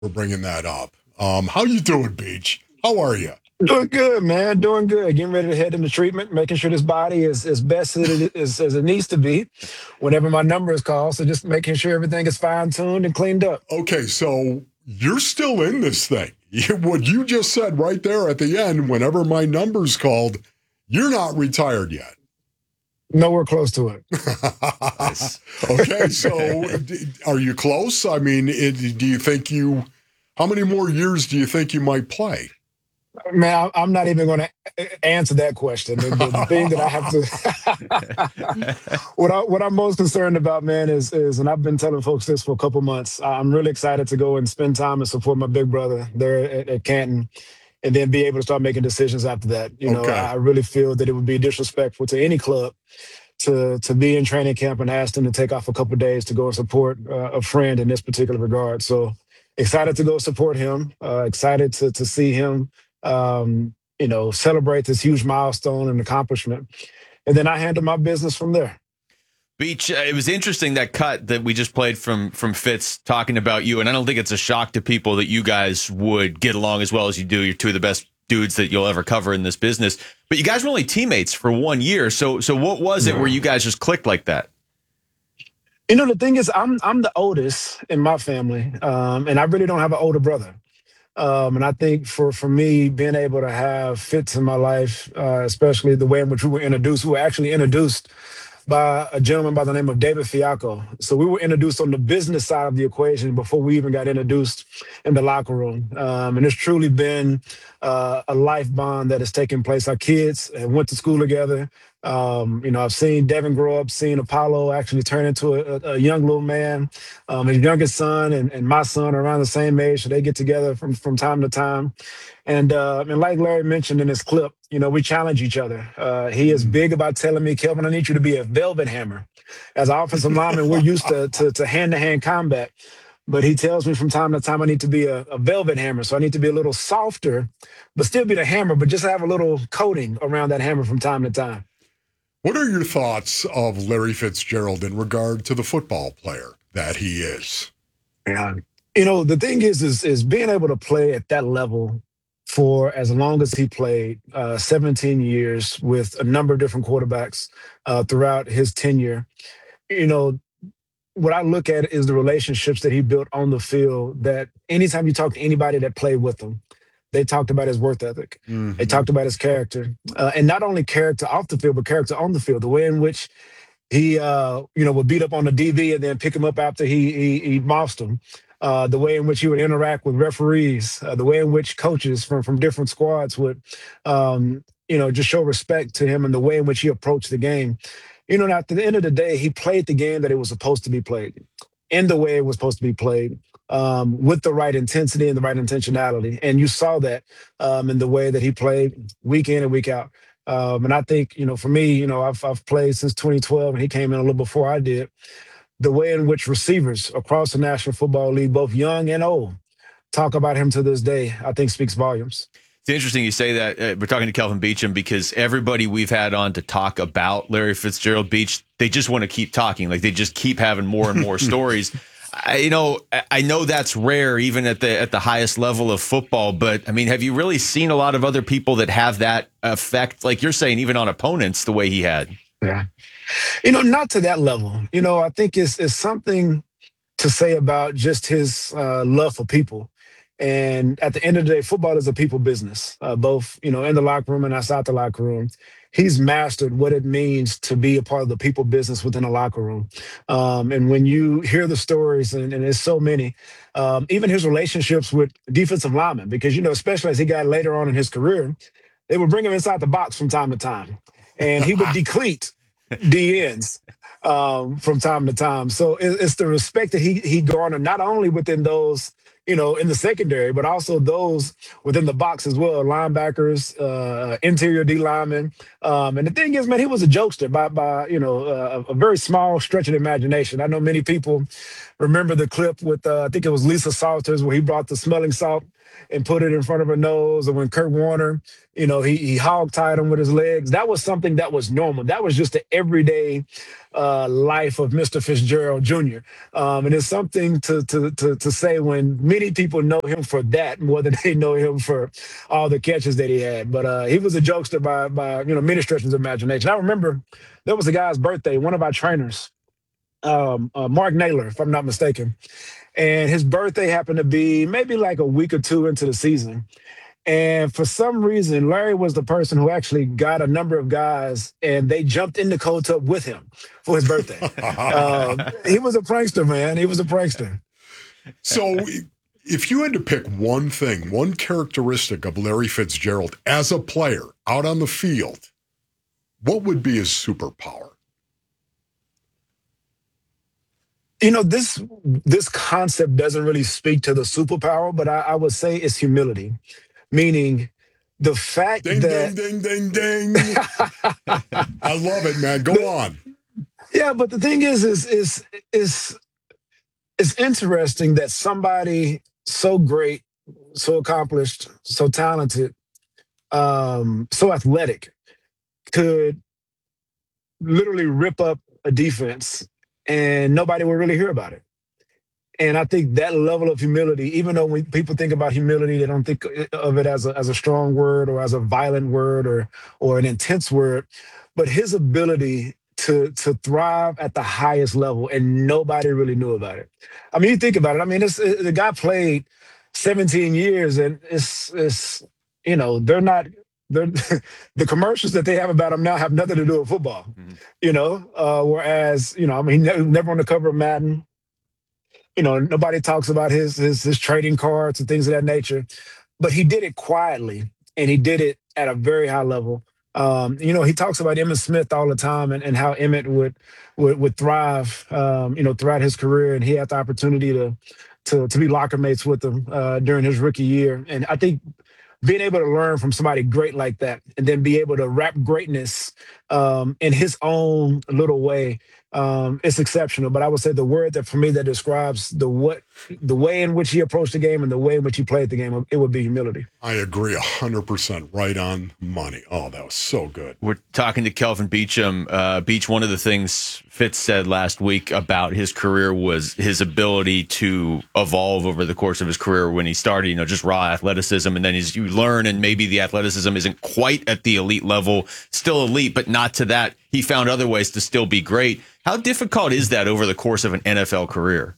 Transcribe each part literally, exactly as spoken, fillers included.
for bringing that up. Um, how you doing, Beach? How are you? Doing good, man. Doing good. Getting ready to head into treatment, making sure this body is as best as it, is, as it needs to be whenever my number is called. So just making sure everything is fine tuned and cleaned up. Okay, so you're still in this thing. What you just said right there at the end, whenever my number's called, you're not retired yet. Nowhere close to it. Okay, so are you close? I mean, it, do you think you, how many more years do you think you might play? Man, I'm not even going to answer that question. The, the, the thing that I have to, what I what I'm most concerned about, man, is is, and I've been telling folks this for a couple months. I'm really excited to go and spend time and support my big brother there at, at Canton, and then be able to start making decisions after that. You know, Okay. I really feel that it would be disrespectful to any club to to be in training camp and ask them to take off a couple of days to go and support uh, a friend in this particular regard. So excited to go support him. Uh, excited to to see him. Um, you know, celebrate this huge milestone and accomplishment, and then I handle my business from there. Beach, uh, it was interesting that cut that we just played from from Fitz talking about you, and I don't think it's a shock to people that you guys would get along as well as you do. You're two of the best dudes that you'll ever cover in this business, but you guys were only teammates for one year. So, so what was it where you guys just clicked like that? You know, the thing is, I'm I'm the oldest in my family, um, and I really don't have an older brother. Um, and I think for, for me, being able to have Fitz in my life, uh, especially the way in which we were introduced, we were actually introduced by a gentleman by the name of David Fiacco. So we were introduced on the business side of the equation before we even got introduced in the locker room. Um, and it's truly been uh, a life bond that has taken place. Our kids have went to school together. Um, you know, I've seen Devin grow up, seen Apollo actually turn into a, a young little man. Um, his youngest son and, and my son are around the same age, so they get together from, from time to time. And uh, and like Larry mentioned in his clip, you know, we challenge each other. Uh, he is big about telling me, Kelvin, I need you to be a velvet hammer. As an offensive lineman, we're used to, to, to hand-to-hand combat. But he tells me from time to time I need to be a, a velvet hammer. So I need to be a little softer, but still be the hammer, but just have a little coating around that hammer from time to time. What are your thoughts of Larry Fitzgerald in regard to the football player that he is? Yeah. You know, the thing is, is, is being able to play at that level for as long as he played, uh, seventeen years with a number of different quarterbacks uh, throughout his tenure. You know, what I look at is the relationships that he built on the field, that anytime you talk to anybody that played with him, they talked about his work ethic. Mm-hmm. They talked about his character. Uh, and not only character off the field, but character on the field, the way in which he, uh, you know, would beat up on the D B and then pick him up after he, he, he mossed him. Uh, the way in which he would interact with referees, uh, the way in which coaches from, from different squads would, um, you know, just show respect to him, and the way in which he approached the game. You know, at the end of the day, he played the game that it was supposed to be played, in the way it was supposed to be played, um, with the right intensity and the right intentionality. And you saw that um, in the way that he played week in and week out. Um, and I think, you know, for me, you know, I've, I've played since twenty twelve, and he came in a little before I did. The way in which receivers across the National Football League, both young and old, talk about him to this day, I think speaks volumes. It's interesting you say that. Uh, we're talking to Kelvin Beachum because everybody we've had on to talk about Larry Fitzgerald Beach, they just want to keep talking. Like, they just keep having more and more stories. I, you know, I know that's rare even at the at the highest level of football. But, I mean, have you really seen a lot of other people that have that effect, like you're saying, even on opponents, the way he had? Yeah. You know, not to that level. You know, I think it's, it's something to say about just his uh, love for people. And at the end of the day, football is a people business, uh, both, you know, in the locker room and outside the locker room. He's mastered what it means to be a part of the people business within a locker room. Um, and when you hear the stories, and, and there's so many, um, even his relationships with defensive linemen, because, you know, especially as he got later on in his career, they would bring him inside the box from time to time. And he would decleat D Ns um, from time to time. So it, it's the respect that he he garnered, not only within those, you know, in the secondary, but also those within the box as well, linebackers, uh, interior D linemen. Um, and the thing is, man, he was a jokester by, by you know, uh, a very small stretch of imagination. I know many people remember the clip with, uh, I think it was Lisa Salters, where he brought the smelling salt and put it in front of her nose, or when Kurt Warner You know, he, he hog-tied him with his legs. That was something that was normal. That was just the everyday uh, life of Mister Fitzgerald Junior Um, and it's something to, to to to say when many people know him for that more than they know him for all the catches that he had. But uh, he was a jokester by by you know many stretches of imagination. I remember there was a guy's birthday. One of our trainers, um, uh, Mark Naylor, if I'm not mistaken, and his birthday happened to be maybe like a week or two into the season. And for some reason, Larry was the person who actually got a number of guys, and they jumped in the cold tub with him for his birthday. um, he was a prankster, man. He was a prankster. So, if you had to pick one thing, one characteristic of Larry Fitzgerald as a player out on the field, what would be his superpower? You know, this this concept doesn't really speak to the superpower, but I, I would say it's humility. Meaning the fact ding, that ding, ding, ding, ding. I love it, man. Go on. Yeah, but the thing is, is is is it's interesting that somebody so great, so accomplished, so talented, um, so athletic could literally rip up a defense and nobody will really hear about it. And I think that level of humility, even though when people think about humility, they don't think of it as a, as a strong word or as a violent word or or an intense word, but his ability to to thrive at the highest level and nobody really knew about it. I mean, you think about it. I mean, it's, it, the guy played seventeen years, and it's it's you know they're not they're the commercials that they have about him now have nothing to do with football. Mm-hmm. You know, uh, whereas you know, I mean, never on the cover of Madden. You know, nobody talks about his, his his trading cards and things of that nature, but he did it quietly and he did it at a very high level. Um, you know, he talks about Emmitt Smith all the time and, and how Emmitt would would, would thrive, um, you know, throughout his career, and he had the opportunity to to to be locker mates with him uh, during his rookie year. And I think being able to learn from somebody great like that and then be able to wrap greatness um, in his own little way, um, it's exceptional. But I would say the word that for me that describes the what the way in which he approached the game and the way in which he played the game, it would be humility. I agree one hundred percent. Right on money. Oh, that was so good. We're talking to Kelvin Beachum. Uh, Beach, one of the things Fitz said last week about his career was his ability to evolve over the course of his career. When he started, you know, just raw athleticism, and then as you learn, and maybe the athleticism isn't quite at the elite level, still elite, but not to that. He found other ways to still be great. How difficult is that over the course of an N F L career?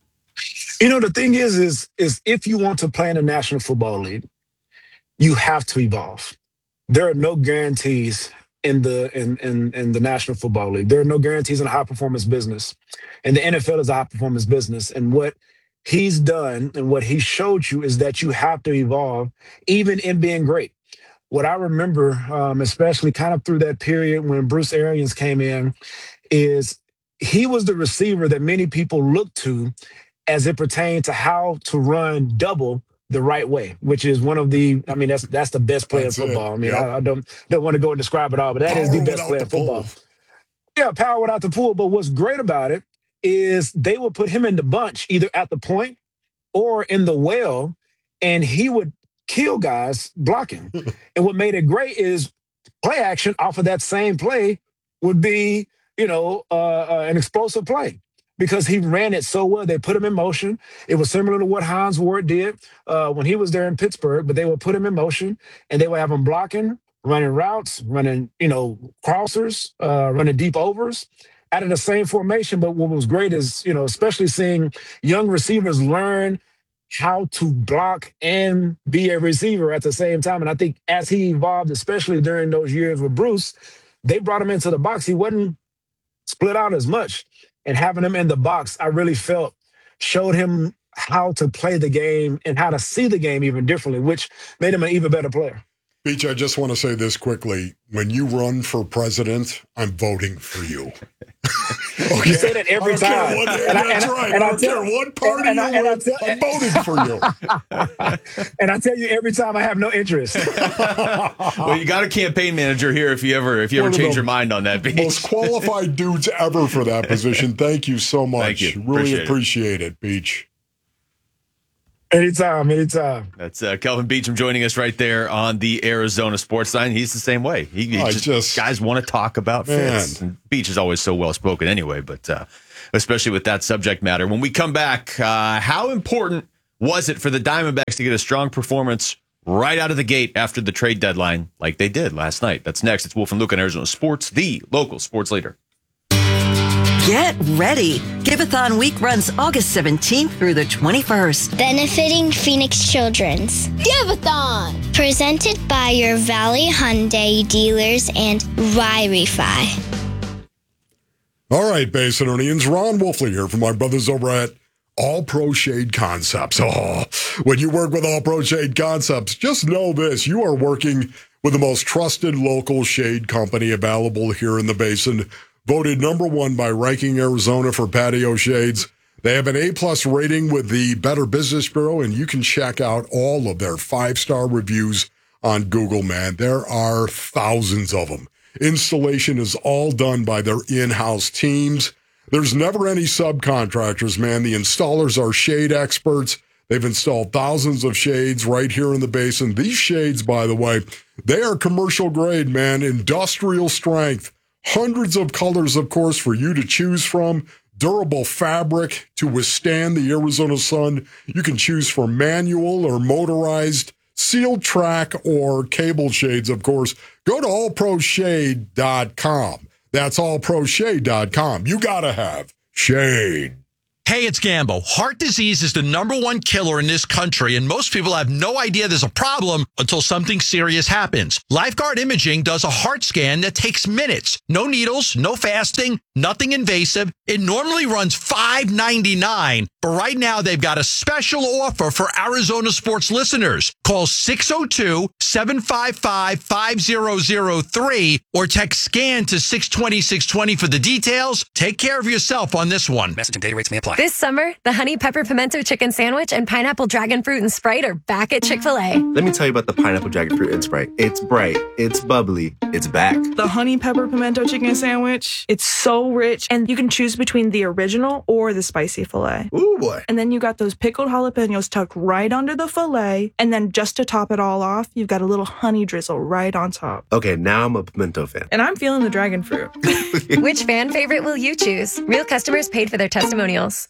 You know, the thing is, is, is if you want to play in the National Football League, you have to evolve. There are no guarantees in the in, in, in the National Football League. There are no guarantees in a high-performance business. And the N F L is a high-performance business. And what he's done and what he showed you is that you have to evolve, even in being great. What I remember, um, especially kind of through that period when Bruce Arians came in, is he was the receiver that many people looked to as it pertained to how to run double the right way, which is one of the, I mean, that's that's the best play That's in football. it. I mean, Yep. I, I don't don't want to go and describe it all, but that Power is the best without play the in football. pull. Yeah, power without the pull. But what's great about it is they would put him in the bunch, either at the point or in the well, and he would kill guys blocking. And what made it great is play action off of that same play would be, you know, uh, uh, an explosive play because he ran it so well. They put him in motion. It was similar to what Hines Ward did uh, when he was there in Pittsburgh, but they would put him in motion and they would have him blocking, running routes, running, you know, crossers, uh, running deep overs out of the same formation. But what was great is, you know, especially seeing young receivers learn how to block and be a receiver at the same time. And I think as he evolved, especially during those years with Bruce, they brought him into the box. He wasn't split out as much. And having him in the box, I really felt showed him how to play the game and how to see the game even differently, which made him an even better player. Beach, I just want to say this quickly. When you run for president, I'm voting for you. Okay? You say that every I don't care time. what- And I- that's and I- right. and I I don't tell- care what party and I- you're and I with. tell- I'm voting for you. And I tell you every time I have no interest. Well, you got a campaign manager here if you ever if you ever One of change the your mind on that. Beach. Most qualified dudes ever for that position. Thank you so much. Thank you. Really Appreciate it. appreciate it, Beach. Anytime, anytime. That's uh, Kelvin Beachum joining us right there on the Arizona Sports Line. He's the same way. He, he I just, just- guys want to talk about Man. Fitz. And Beach is always so well spoken anyway, but uh, especially with that subject matter. When we come back, uh, how important was it for the Diamondbacks to get a strong performance right out of the gate after the trade deadline, like they did last night? That's next. It's Wolf and Luke on Arizona Sports, the local sports leader. Get ready. Giveathon week runs August seventeenth through the twenty-first. Benefiting Phoenix Children's. Giveathon! Presented by your Valley Hyundai dealers and Ry-Refi. All right, Basinonians, Ron Wolfley here from my brothers over at All Pro Shade Concepts. Oh, when you work with All Pro Shade Concepts, just know this. You are working with the most trusted local shade company available here in the Basin. Voted number one by Ranking Arizona for patio shades. They have an A-plus rating with the Better Business Bureau, and you can check out all of their five-star reviews on Google, man. There are thousands of them. Installation is all done by their in-house teams. There's never any subcontractors, man. The installers are shade experts. They've installed thousands of shades right here in the Basin. These shades, by the way, they are commercial grade, man, industrial strength. Hundreds of colors, of course, for you to choose from. Durable fabric to withstand the Arizona sun. You can choose for manual or motorized, sealed track or cable shades, of course. Go to all pro shade dot com. That's all pro shade dot com. You got to have shade. Hey, it's Gambo. Heart disease is the number one killer in this country, and most people have no idea there's a problem until something serious happens. Lifeguard Imaging does a heart scan that takes minutes. No needles, no fasting, nothing invasive. It normally runs five ninety-nine, but right now they've got a special offer for Arizona sports listeners. Call six oh two, seven five five, five oh oh three or text SCAN to six twenty, six twenty for the details. Take care of yourself on this one. Message and data rates may apply. This summer, the Honey Pepper Pimento Chicken Sandwich and Pineapple Dragon Fruit and Sprite are back at Chick-fil-A. Let me tell you about the Pineapple Dragon Fruit and Sprite. It's bright, it's bubbly, it's back. The Honey Pepper Pimento Chicken Sandwich, it's so rich, and you can choose between the original or the spicy filet. Ooh, boy. And then you got those pickled jalapenos tucked right under the filet, and then just to top it all off, you've got a little honey drizzle right on top. Okay, now I'm a pimento fan. And I'm feeling the dragon fruit. Which fan favorite will you choose? Real customers paid for their testimonials.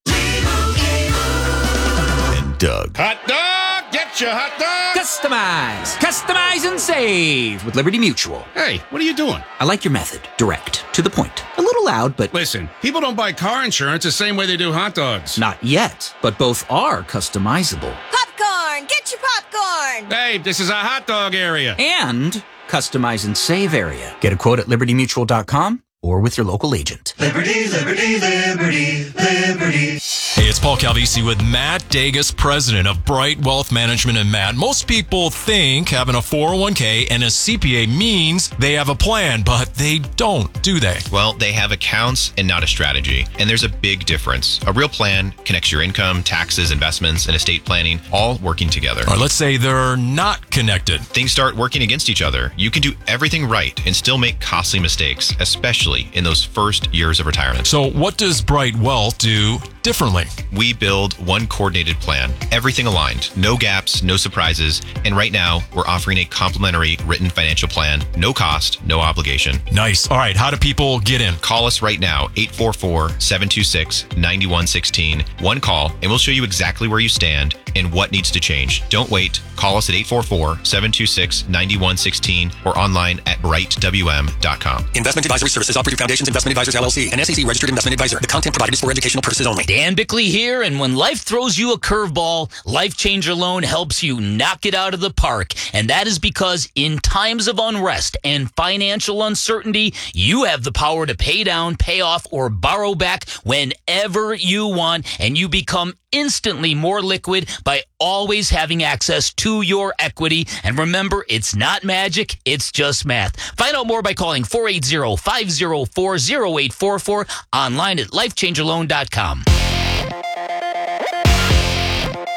And Doug. Hot dog! Get your hot dog! Customize! Customize and save with Liberty Mutual. Hey, what are you doing? I like your method. Direct. To the point. A little loud, but... Listen, people don't buy car insurance the same way they do hot dogs. Not yet, but both are customizable. Popcorn! Get your popcorn! Hey, this is a hot dog area. And customize and save area. Get a quote at liberty mutual dot com or with your local agent. Liberty, liberty, liberty, liberty. Hey, it's Paul Calvisi with Matt Dagus, president of Bright Wealth Management. And Matt, most people think having a four oh one k and a C P A means they have a plan, but they don't, do they? Well, they have accounts and not a strategy. And there's a big difference. A real plan connects your income, taxes, investments, and estate planning all working together. All right, let's say they're not connected. Things start working against each other. You can do everything right and still make costly mistakes, especially in those first years of retirement. So what does Bright Wealth do differently? We build one coordinated plan, everything aligned, no gaps, no surprises. And right now, we're offering a complimentary written financial plan, no cost, no obligation. Nice. All right, how do people get in? Call us right now, eight four four, seven two six, nine one one six. One call, and we'll show you exactly where you stand and what needs to change. Don't wait. Call us at eight four four, seven two six, nine one one six or online at bright w m dot com. Investment advisory services offered through Foundations Investment Advisors, L L C, an S E C registered investment advisor. The content provided is for educational purposes only. Dan Bickley here, and when life throws you a curveball, Life Changer Loan helps you knock it out of the park. And that is because in times of unrest and financial uncertainty, you have the power to pay down, pay off, or borrow back whenever you want, and you become instantly more liquid by always having access to your equity. And remember, it's not magic, it's just math. Find out more by calling four eight zero, five zero four, zero eight four four, online at life changer loan dot com.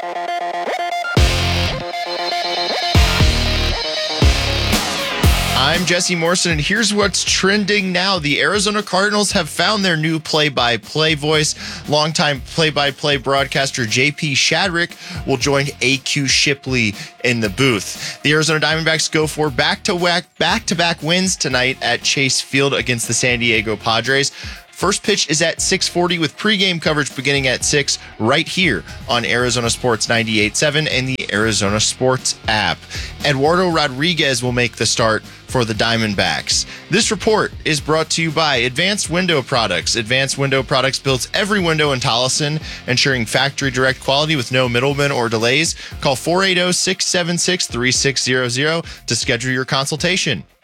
I I'm Jesse Morrison, and here's what's trending now. The Arizona Cardinals have found their new play-by-play voice. Longtime play-by-play broadcaster J P Shadrick will join A Q Shipley in the booth. The Arizona Diamondbacks go for back-to-back, back-to-back wins tonight at Chase Field against the San Diego Padres. First pitch is at six forty with pregame coverage beginning at six right here on Arizona Sports ninety-eight point seven and the Arizona Sports app. Eduardo Rodriguez will make the start for the Diamondbacks. This report is brought to you by Advanced Window Products. Advanced Window Products builds every window in Tolleson, ensuring factory direct quality with no middlemen or delays. Call four eight zero, six seven six, three six zero zero to schedule your consultation.